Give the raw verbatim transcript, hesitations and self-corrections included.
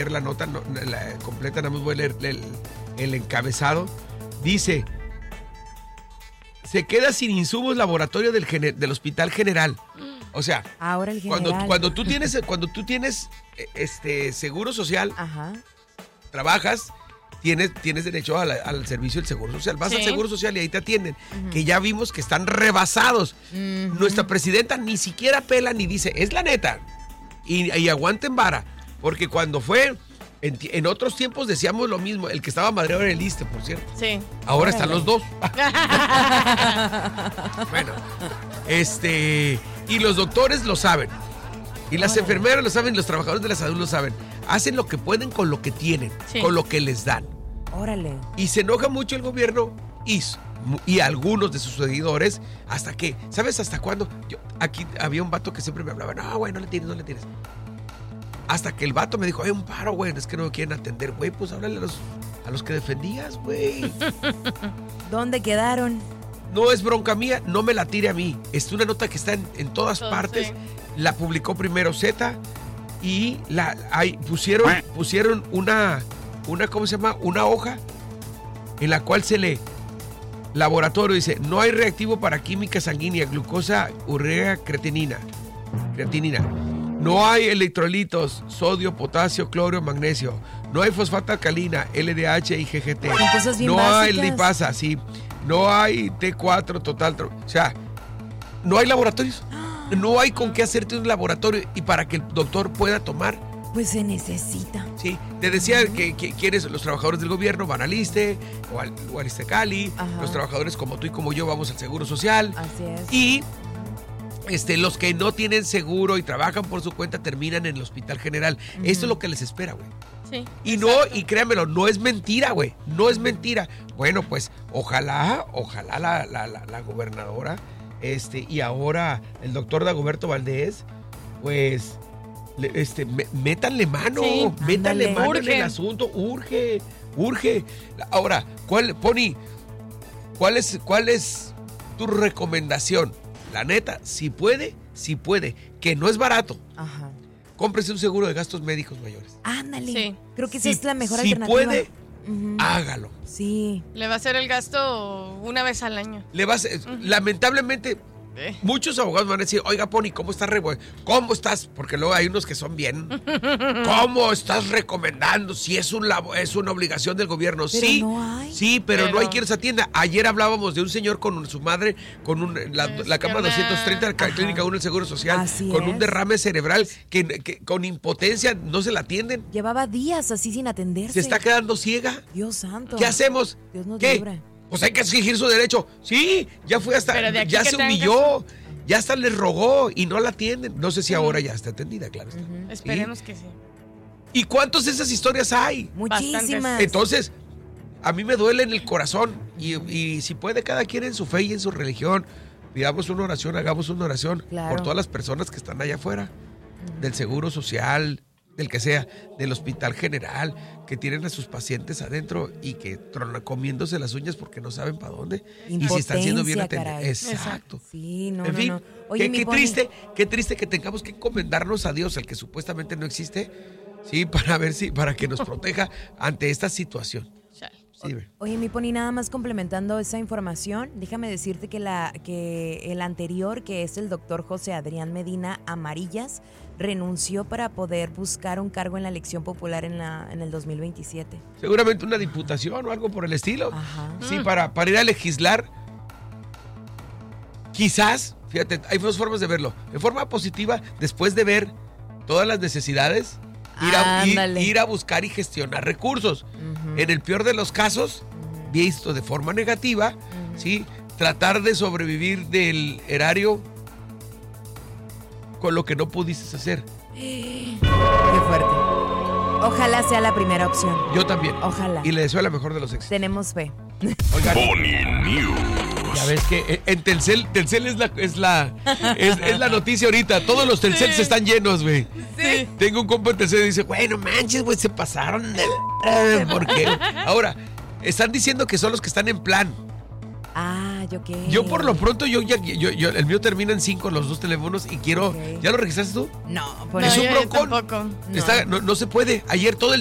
la nota no, la completa, nada más voy a leer el, el encabezado. Dice, se queda sin insumos laboratorio del, gener, del Hospital General. O sea, ahora el cuando, cuando tú tienes, cuando tú tienes este seguro social, Ajá. trabajas, tienes, tienes derecho a la, al servicio del seguro social. Vas sí. al seguro social y ahí te atienden. Uh-huh. Que ya vimos que están rebasados. Uh-huh. Nuestra presidenta ni siquiera pela ni dice, es la neta. Y, y aguanten vara. Porque cuando fue, en, en otros tiempos decíamos lo mismo. El que estaba madreado era el ISSSTE, por cierto. Sí. Ahora Órale. Están los dos. Bueno, este... Y los doctores lo saben. Y las Órale. Enfermeras lo saben, los trabajadores de la salud lo saben. Hacen lo que pueden con lo que tienen, sí. con lo que les dan. Órale. Y se enoja mucho el gobierno y, y algunos de sus seguidores, hasta que, ¿sabes hasta cuándo? Yo, aquí había un vato que siempre me hablaba, no, güey, no le tienes, no le tienes. Hasta que el vato me dijo, hay un paro, güey, es que no me quieren atender, güey, pues háblale a los, a los que defendías, güey. ¿Dónde quedaron? No es bronca mía, no me la tire a mí. Es una nota que está en, en todas Entonces, partes. Sí. La publicó primero Z y la ahí pusieron, pusieron una, una, ¿cómo se llama? Una hoja en la cual se lee. Laboratorio dice, no hay reactivo para química sanguínea, glucosa, urea, creatinina. Creatinina. No hay electrolitos, sodio, potasio, cloro, magnesio. No hay fosfato alcalina, L D H y G G T. No básicas. Hay lipasa, sí. No hay T cuatro total. O sea, no hay laboratorios. No hay con qué hacerte un laboratorio y para que el doctor pueda tomar. Pues se necesita. Sí, te decía uh-huh. que, que quieres, los trabajadores del gobierno van al ISSSTE o al, o al ISSSTECALI. Uh-huh. Los trabajadores como tú y como yo vamos al Seguro Social. Así es. Y este, los que no tienen seguro y trabajan por su cuenta terminan en el Hospital General. Uh-huh. Esto es lo que les espera, güey. Sí, y no, y créanmelo, no es mentira, güey. No es mentira. Bueno, pues ojalá, ojalá la, la, la, la gobernadora este, y ahora el doctor Dagoberto Valdés, pues, le, este, me, métanle mano, sí, métanle ándale. mano urge. en el asunto, urge, urge. Ahora, ¿cuál, Pony, cuál es, cuál es tu recomendación? La neta, si puede, si puede, que no es barato. Ajá. Cómprese un seguro de gastos médicos mayores. Ándale. Sí. Creo que esa si, es la mejor si alternativa. Si puede, uh-huh. hágalo. Sí. Le va a hacer el gasto una vez al año. Le va a hacer, uh-huh. lamentablemente, ¿Eh? muchos abogados van a decir, oiga, Pony, ¿cómo estás? Re- ¿Cómo estás? Porque luego hay unos que son bien. ¿Cómo estás recomendando? Si es, un labo, es una obligación del gobierno. Pero sí, no hay. sí, pero, pero no hay quien se atienda. Ayer hablábamos de un señor con su madre, con un, la, la cama doscientos treinta de la Clínica uno del Seguro Social, así con es. un derrame cerebral, que, que con impotencia no se la atienden. Llevaba días así sin atenderse. Se está quedando ciega. Dios santo. ¿Qué hacemos? Dios nos ¿Qué? libre. Pues hay que exigir su derecho. Sí, ya fue hasta, ya se humilló. Que... Ya hasta les rogó y no la atienden. No sé si uh-huh. ahora ya está atendida, claro. Está. Uh-huh. Esperemos ¿Sí? que sí. ¿Y cuántas de esas historias hay? Muchísimas. Entonces, a mí me duele en el corazón. Y, y si puede cada quien en su fe y en su religión, pidamos una oración, hagamos una oración claro. por todas las personas que están allá afuera. Uh-huh. Del Seguro Social, del que sea, del Hospital General, que tienen a sus pacientes adentro y que tronan comiéndose las uñas porque no saben para dónde y si están siendo bien atendidos. Exacto. Sí, no, en fin, no, no. Oye, qué, qué Pony. triste, qué triste que tengamos que encomendarnos a Dios, el que supuestamente no existe, sí, para ver si, para que nos proteja ante esta situación. Sí, oye, mi Pony, nada más complementando esa información, déjame decirte que la que el anterior, que es el doctor José Adrián Medina Amarillas, renunció para poder buscar un cargo en la elección popular en la en el dos mil veintisiete. Seguramente una diputación o algo por el estilo. Ajá. Sí, para, para ir a legislar. Quizás, fíjate, hay dos formas de verlo. En forma positiva, después de ver todas las necesidades, ir a, ir, ir a buscar y gestionar recursos. Uh-huh. En el peor de los casos, uh-huh. visto de forma negativa, uh-huh. ¿sí? Tratar de sobrevivir del erario con lo que no pudiste hacer. Qué fuerte. Ojalá sea la primera opción. Yo también. Ojalá. Y le deseo la mejor de los éxitos. Tenemos fe. Oigan, Pony News. Ya ves que en Telcel, Telcel es la es la es, es la noticia ahorita. Todos los Telcel sí. están llenos, güey. Sí. Tengo un compa en Telcel y dice, güey, no manches, güey, se pasaron de... ¿Por qué? Ahora, están diciendo que son los que están en plan. Ah, Ah, yo qué. Yo por lo pronto, yo ya, yo, yo, el mío termina en cinco los dos teléfonos y quiero. Okay. ¿Ya lo registraste tú? No, por no, es un yo, broncón. Yo tampoco. Está, no. No, no se puede. Ayer todo el